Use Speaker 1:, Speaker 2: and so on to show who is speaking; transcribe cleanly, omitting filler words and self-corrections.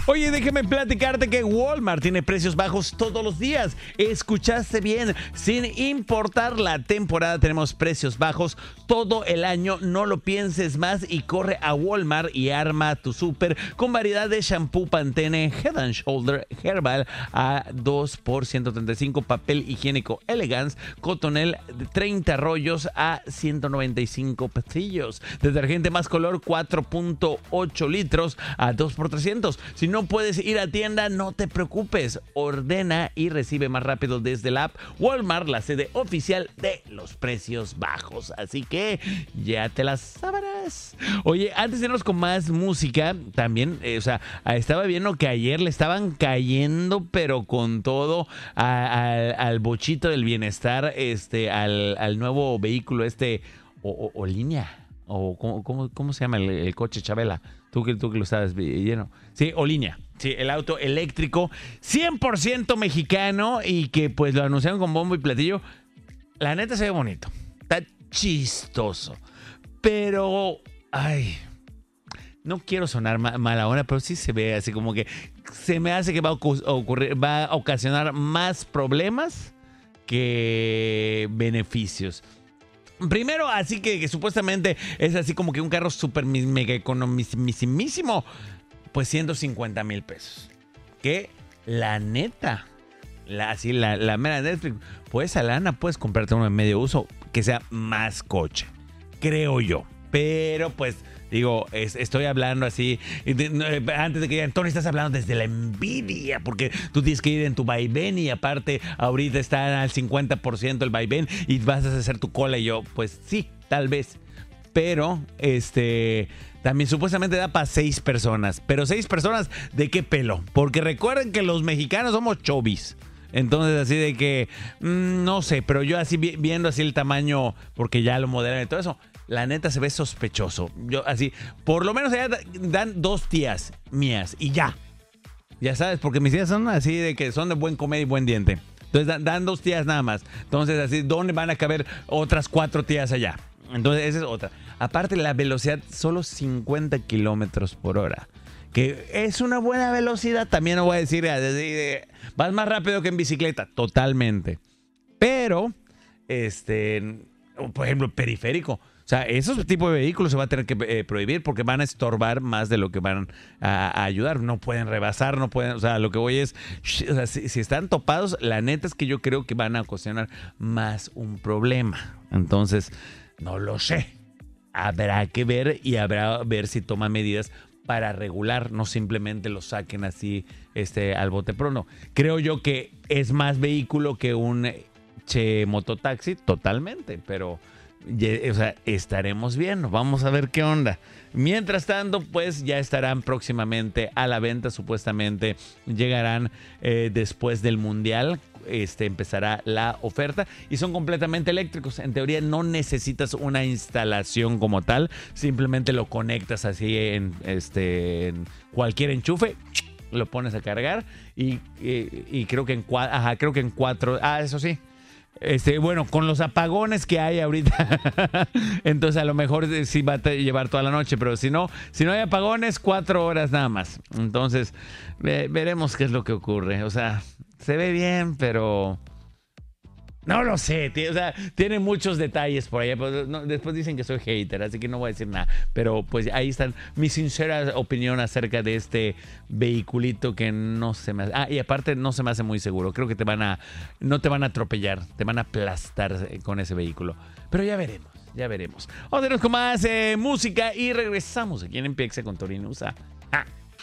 Speaker 1: Oye, déjame platicarte que Walmart tiene precios bajos todos los días. Escuchaste bien, sin importar la temporada tenemos precios bajos todo el año. No lo pienses más y corre a Walmart y arma tu súper con variedad de shampoo Pantene Head and Shoulder Herbal a 2 por 135, papel higiénico Elegance Cotonel de 30 rollos a 195 pesillos, detergente más color 4.8 litros a 2 por 300. Si no puedes ir a tienda, no te preocupes. Ordena y recibe más rápido desde la app. Walmart, la sede oficial de los precios bajos. Así que ya te las sabrás. Oye, antes de irnos con más música, también, estaba viendo que ayer le estaban cayendo, pero con todo, al bochito del bienestar, al nuevo vehículo, o línea. O ¿cómo se llama el coche, Chabela? Tú que lo sabes lleno. Sí, o línea. Sí, el auto eléctrico 100% mexicano y que pues lo anunciaron con bombo y platillo. La neta se ve bonito. Está chistoso. Pero, no quiero sonar mala hora, pero sí se ve así como que se me hace que va a ocasionar más problemas que beneficios. Primero, así que supuestamente es así como que un carro súper mega economísimo, pues 150 mil pesos. Que la neta, la mera Netflix, pues a lana puedes comprarte uno de medio uso que sea más coche, creo yo. Pero pues digo, estoy hablando así, antes de que digan, Tony, estás hablando desde la envidia, porque tú tienes que ir en tu vaivén y aparte ahorita está al 50% el vaivén y vas a hacer tu cola. Y yo, pues sí, tal vez. Pero, también supuestamente da para 6 personas. Pero 6 personas, ¿de qué pelo? Porque recuerden que los mexicanos somos chovis. Entonces, así de que, no sé, pero yo así viendo así el tamaño, porque ya lo modelan y todo eso, la neta se ve sospechoso. Yo así, por lo menos allá dan 2 tías mías y ya. Ya sabes, porque mis tías son así de que son de buen comer y buen diente. Entonces dan 2 tías nada más. Entonces, así, ¿dónde van a caber otras 4 tías allá? Entonces, esa es otra. Aparte, la velocidad, solo 50 kilómetros por hora. Que es una buena velocidad, también no voy a decir, vas más rápido que en bicicleta, totalmente. Pero, por ejemplo, periférico. O sea, esos tipos de vehículos se va a tener que prohibir porque van a estorbar más de lo que van a ayudar. No pueden rebasar, no pueden, o sea, lo que voy es, o sea, si están topados, la neta es que yo creo que van a ocasionar más un problema. Entonces, no lo sé. Habrá que ver y habrá ver si toma medidas para regular, no simplemente lo saquen así al bote pronto. Creo yo que es más vehículo que un mototaxi, totalmente, pero estaremos viendo, vamos a ver qué onda. Mientras tanto, pues ya estarán próximamente a la venta, supuestamente llegarán después del Mundial. Empezará la oferta y son completamente eléctricos. En teoría no necesitas una instalación como tal, simplemente lo conectas así en cualquier enchufe, lo pones a cargar y creo que en 4, eso sí. Bueno, con los apagones que hay ahorita, entonces a lo mejor sí va a llevar toda la noche, pero si no hay apagones, 4 horas nada más. Entonces, veremos qué es lo que ocurre. O sea, se ve bien, pero no lo sé, o sea, tiene muchos detalles por allá. Pues, no, después dicen que soy hater, así que no voy a decir nada. Pero pues ahí están mi sincera opinión acerca de este vehiculito que no se me hace. Y aparte no se me hace muy seguro. Creo que no te van a atropellar, te van a aplastar con ese vehículo. Pero ya veremos, ya veremos. Vamos a irnos con más música y regresamos aquí en Empiece con Tony Nusa.